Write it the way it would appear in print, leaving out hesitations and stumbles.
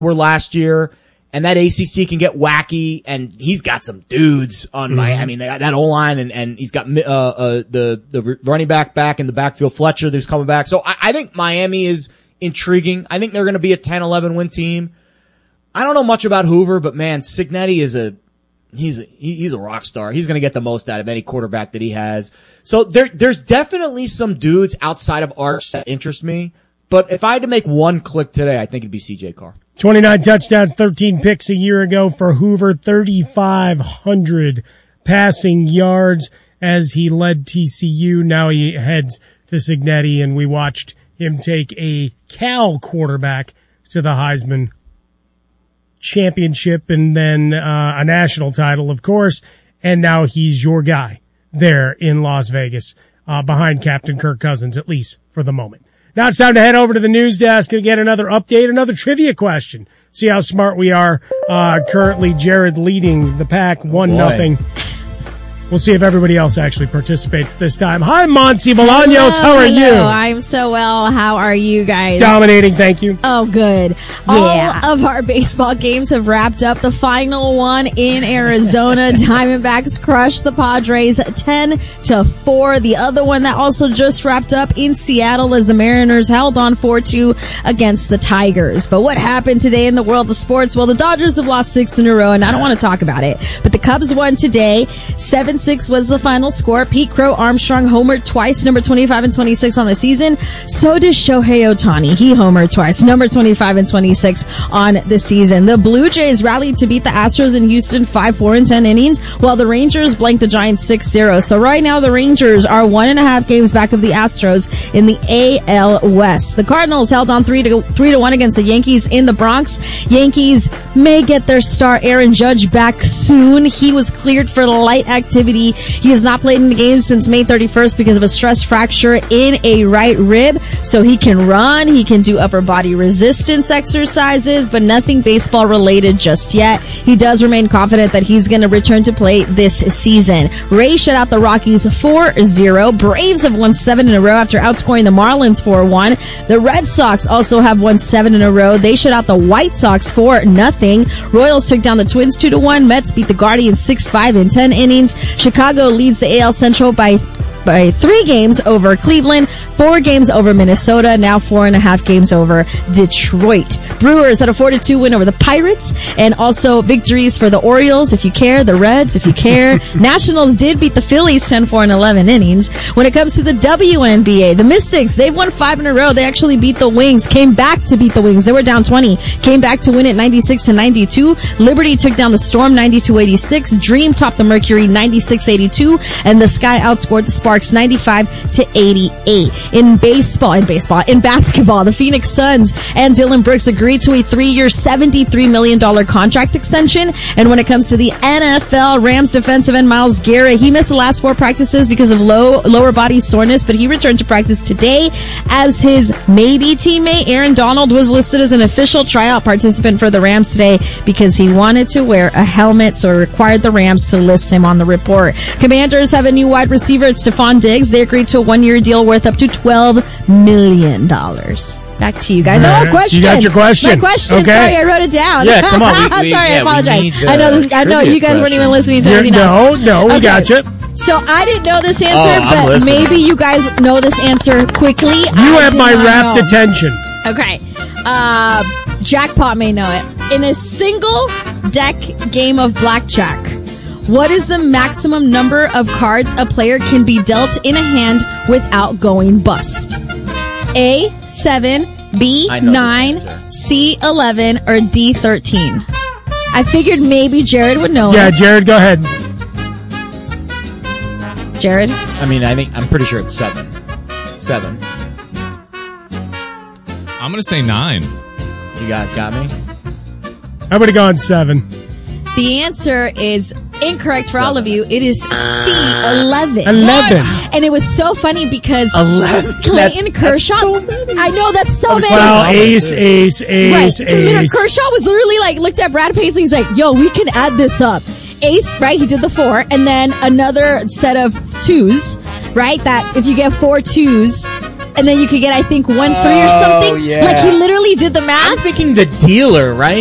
were last year. And that ACC can get wacky, and he's got some dudes on Miami. That O-line, and he's got the running back in the backfield, Fletcher, who's coming back. So I think Miami is intriguing. I think they're going to be a 10-11 win team. I don't know much about Hoover, but man, Cignetti is he's a rock star. He's going to get the most out of any quarterback that he has. So there's definitely some dudes outside of Arch that interest me. But if I had to make one click today, I think it'd be CJ Carr. 29 touchdowns, 13 picks a year ago for Hoover, 3,500 passing yards as he led TCU. Now he heads to Cignetti, and we watched him take a Cal quarterback to the Heisman Championship and then a national title, of course. And now he's your guy there in Las Vegas, behind Captain Kirk Cousins, at least for the moment. Now it's time to head over to the news desk and get another update, another trivia question. See how smart we are. Currently, Jared leading the pack 1-0. We'll see if everybody else actually participates this time. Hi, Monse Bolaños. How are you? I'm so well. How are you guys? Dominating, thank you. Oh, good. Yeah. All of our baseball games have wrapped up. The final one in Arizona. Diamondbacks crushed the Padres 10-4. The other one that also just wrapped up in Seattle as the Mariners held on 4-2 against the Tigers. But what happened today in the world of sports? Well, the Dodgers have lost 6 in a row, and I don't want to talk about it. But the Cubs won today. 7-6 was the final score. Pete Crow Armstrong homered twice, number 25 and 26 on the season. So does Shohei Ohtani. He homered twice, number 25 and 26 on the season. The Blue Jays rallied to beat the Astros in Houston 5-4 in 10 innings, while the Rangers blanked the Giants 6-0. So right now the Rangers are 1.5 games back of the Astros in the AL West. The Cardinals held on 3-1 against the Yankees in the Bronx. Yankees may get their star Aaron Judge back soon. He was cleared for light activity. He has not played in the game since May 31st because of a stress fracture in a right rib. So he can run, he can do upper body resistance exercises, but nothing baseball related just yet. He does remain confident that he's going to return to play this season. Rays shut out the Rockies 4-0. Braves have won 7 in a row after outscoring the Marlins 4-1. The Red Sox also have won 7 in a row. They shut out the White Sox 4-0. Royals took down the Twins 2-1. Mets beat the Guardians 6-5 in 10 innings. Chicago leads the AL Central by 3 games over Cleveland, 4 games over Minnesota, now 4.5 games over Detroit. Brewers had a 4-2 win over the Pirates, and also victories for the Orioles, if you care, the Reds, if you care. Nationals did beat the Phillies 10-4 in 11 innings. When it comes to the WNBA, the Mystics, they've won 5 in a row. They actually beat the Wings, came back to beat the Wings. They were down 20, came back to win it 96-92. Liberty took down the Storm 92-86. Dream topped the Mercury 96-82, and the Sky outscored the Sparks 95-88. In basketball, the Phoenix Suns and Dylan Brooks agreed to a 3-year, $73 million contract extension. And when it comes to the NFL, Rams defensive end Myles Garrett, he missed the last 4 practices because of lower body soreness, but he returned to practice today. As his maybe teammate, Aaron Donald, was listed as an official tryout participant for the Rams today because he wanted to wear a helmet, so it required the Rams to list him on the report. Commanders have a new wide receiver. It's Stephon Diggs. They agreed to a 1-year deal worth up to $12 million. Back to you guys. Oh, question. You got your question. My question. Okay. Sorry, I wrote it down. Yeah, come on. Sorry, I apologize. I know you guys weren't even listening to anything else. No, we got you. So I didn't know this answer, but maybe you guys know this answer quickly. You have my rapt attention. Okay. Jackpot may know it. In a single deck game of blackjack, what is the maximum number of cards a player can be dealt in a hand without going bust? A, 7, B, 9, C, 11, or D, 13? I figured maybe Jared would know. Yeah, Jared, go ahead. Jared? I'm pretty sure it's 7. 7. I'm going to say 9. You got me? I would have gone 7. The answer is incorrect for all of you. It is C, 11. 11. And it was so funny because 11. Clayton Kershaw. That's so many. I know, that's so many. Well, ace. Right. So, Kershaw was literally looked at Brad Paisley. He's like, yo, we can add this up. Ace, right? He did the 4. And then another set of 2s, right? That if you get 4 2s, and then you could get, I think, 1-3 or something. Yeah. Like he literally did the math. I'm thinking the dealer, right?